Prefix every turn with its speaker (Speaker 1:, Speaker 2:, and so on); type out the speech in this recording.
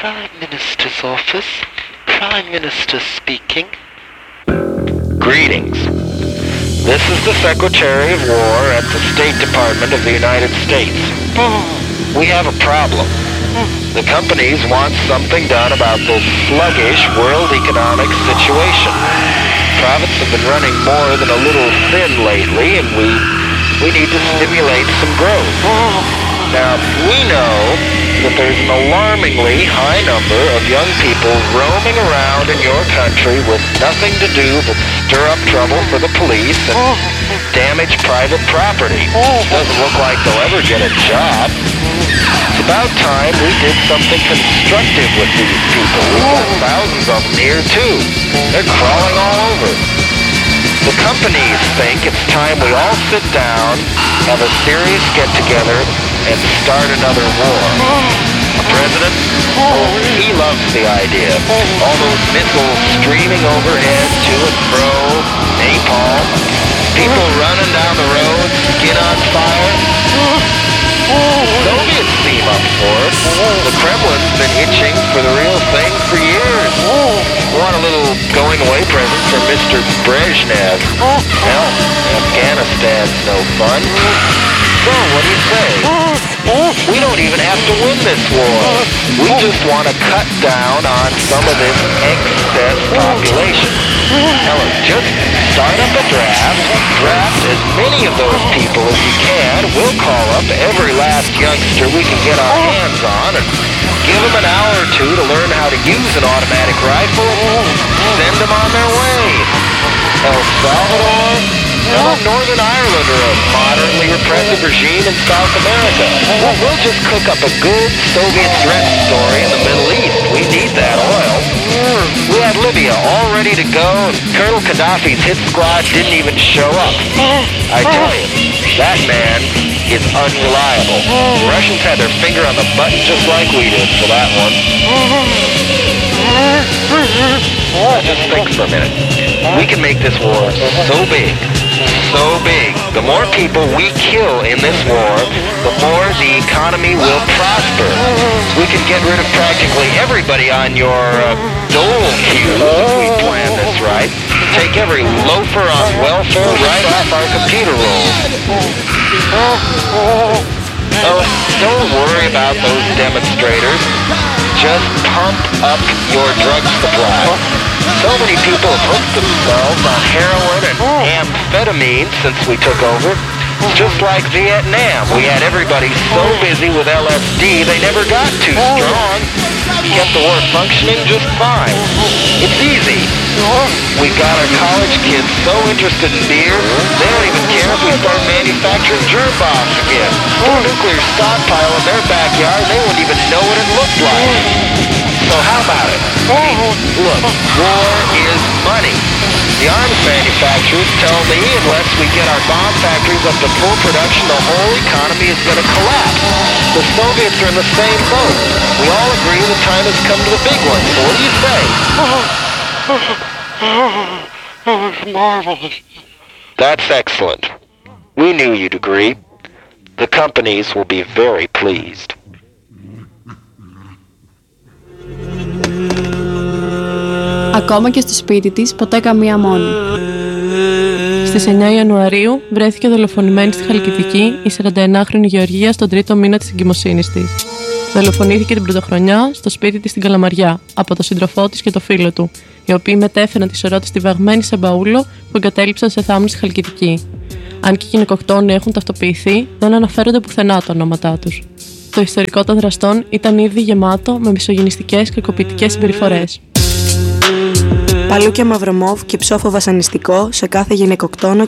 Speaker 1: Prime Minister's office. Prime Minister speaking. Greetings. This is the Secretary of War at the State Department of the United States. We have a problem. The companies want something done about this sluggish world economic situation. Profits have been running more than a little thin lately, and we need to stimulate some growth. Now, we know that there's an alarmingly high number of young people roaming around in your country with nothing to do but stir up trouble for the police and damage private property. Doesn't look like they'll ever get a job. It's about time we did something constructive with these people. We've got thousands of them here, too. They're crawling all over. The companies think it's time we all sit down, have a serious get-together, and start another war. The president, he loves the idea. All those missiles streaming overhead, to and fro, napalm, people running down the road, skin on fire. Soviets seem up for it. The Kremlin's been itching for the real thing for years. We want a little going-away present from Mr. Brezhnev. Hell, Afghanistan's no fun. So, what do you say? We don't even have to win this war. We just want to cut down on some of this excess population. Hell, just start up a draft as many of those people as you can. We'll call up every last youngster we can get our hands on and give them an hour or two to learn how to use an automatic rifle and send them on their way. El Salvador, Northern Ireland, or a moderately repressive regime in South America. We'll just cook up a good Soviet threat story in the Middle East. We need that oil. We had Libya all ready to go, and Colonel Gaddafi's hit squad didn't even show up. I tell you, that man is unreliable. The Russians had their finger on the button just like we did for that one. Just think for a minute. We can make this war so big. The more people we kill in this war, the more the economy will prosper. We can get rid of practically everybody on your dole queue if we plan this right. Take every loafer on welfare right off our computer rolls. Oh, don't worry about those demonstrators. Just pump up your drug supply. So many people have hooked themselves on heroin and amphetamine since we took over. Just like Vietnam, we had everybody so busy with LSD they never got too strong. Kept the war functioning just fine. It's easy. We got our college kids so interested in beer, they don't even care if we start manufacturing germ bombs again. Put a nuclear stockpile in their backyard, they wouldn't even know what it looked like. So how about it? Look, war is money. The arms manufacturers tell me unless we get our bomb factories up to full production, the whole economy is going to collapse. The Soviets are in the same boat. We all agree the time has come to the big one. So what do you say?
Speaker 2: It's marvelous.
Speaker 1: That's excellent. We knew you'd agree. The companies will be very pleased.
Speaker 3: Ακόμα και στο σπίτι της, ποτέ καμία μόνη.
Speaker 4: Στις 9 Ιανουαρίου βρέθηκε δολοφονημένη στη Χαλκιδική η 49χρονη Γεωργία στον τρίτο μήνα της εγκυμοσύνης της. Δολοφονήθηκε την πρωτοχρονιά στο σπίτι της στην Καλαμαριά από τον σύντροφό της και το φίλο του, οι οποίοι μετέφεραν τη σωρό της στιβαγμένη σε μπαούλο που εγκατέλειψαν σε θάμνη στη Χαλκιδική. Αν και οι γυναικοκτόνοι έχουν ταυτοποιηθεί, δεν αναφέρονται πουθενά τα ονόματά τους. Το ιστορικό των δραστών ήταν ήδη γεμάτο με μισογυνιστικές και κακοποιητικές συμπεριφορές.
Speaker 5: Παλούκια Μαυρομόβ και ψόφο βασανιστικό σε κάθε γυναικοκτόνο